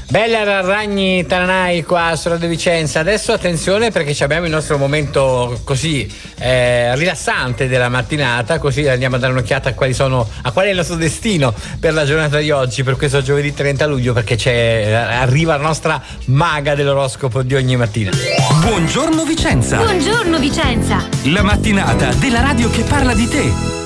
Bella Ragni Tananai qua su Radio Vicenza. Adesso attenzione perché abbiamo il nostro momento così rilassante della mattinata, così andiamo a dare un'occhiata a qual è il nostro destino per la giornata di oggi, per questo giovedì 30 luglio, perché arriva la nostra maga dell'oroscopo di ogni mattina. Buongiorno Vicenza! Buongiorno Vicenza! La mattinata della radio che parla di te.